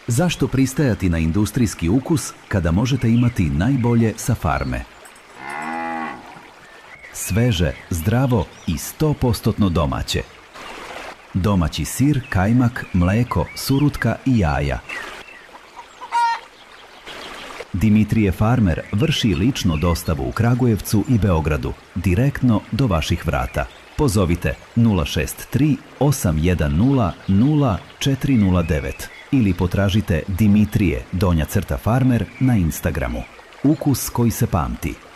Zašto pristajati na industrijski ukus kada možete imati najbolje sa farme? Sveže, zdravo i 100% domaće. Domaći sir, kajmak, mleko, surutka i jaja. Dimitrije Farmer vrši ličnu dostavu u Kragujevcu i Beogradu, direktno do vaših vrata. Pozovite 063 810 0409 ili potražite Dimitrije _Farmer na Instagramu. Ukus koji se pamti.